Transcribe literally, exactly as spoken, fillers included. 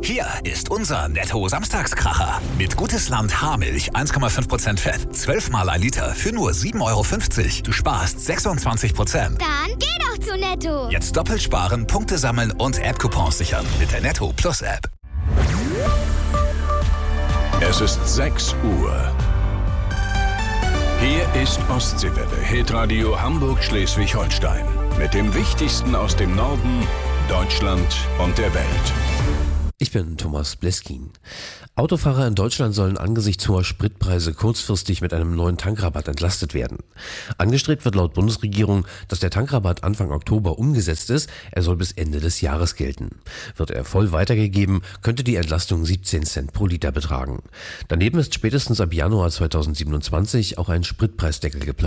Hier ist unser Netto-Samstagskracher. Mit Gutes Land Haarmilch eins Komma fünf Prozent Fett. zwölf Mal ein Liter für nur sieben Euro fünfzig. Du sparst sechsundzwanzig Prozent. Dann geh doch zu Netto. Jetzt doppelt sparen, Punkte sammeln und App-Coupons sichern mit der Netto Plus App. Es ist sechs Uhr. Hier ist Ostseewelle, Hitradio Hamburg-Schleswig-Holstein. Mit dem Wichtigsten aus dem Norden, Deutschland und der Welt. Ich bin Thomas Bleskin. Autofahrer in Deutschland sollen angesichts hoher Spritpreise kurzfristig mit einem neuen Tankrabatt entlastet werden. Angestrebt wird laut Bundesregierung, dass der Tankrabatt Anfang Oktober umgesetzt ist. Er soll bis Ende des Jahres gelten. Wird er voll weitergegeben, könnte die Entlastung siebzehn Cent pro Liter betragen. Daneben ist spätestens ab Januar zweitausendsiebenundzwanzig auch ein Spritpreisdeckel geplant.